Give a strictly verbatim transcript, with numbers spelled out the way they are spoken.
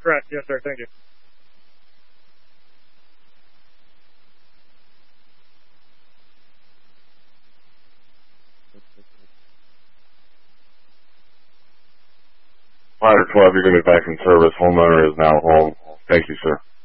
Correct. Yes, sir. Thank you. Ladder twelve, you're going to be back in service. Homeowner is now home. Thank you, sir.